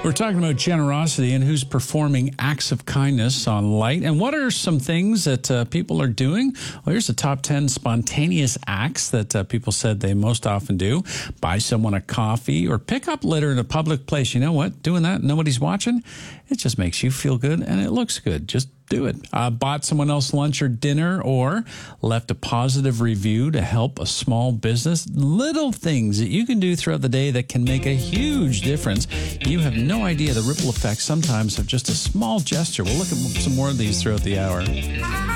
We're talking about generosity and who's performing acts of kindness on Light. And what are some things that people are doing? Well, here's the top 10 spontaneous acts that people said they most often do. Buy someone a coffee or pick up litter in a public place. You know what? Doing that, nobody's watching, it just makes you feel good and it looks good. Just do it. Bought someone else lunch or dinner, or left a positive review to help a small business. Little things that you can do throughout the day that can make a huge difference. You have no idea the ripple effects sometimes of just a small gesture. We'll look at some more of these throughout the hour.